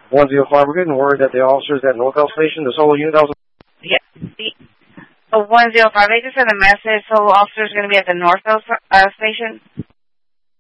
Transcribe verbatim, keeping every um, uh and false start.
one zero five, we're getting word that the officers at Northville Station, the solo unit that was... Yeah. Oh, one zero five, they just sent a message, solo officers going to be at the Northville uh, Station.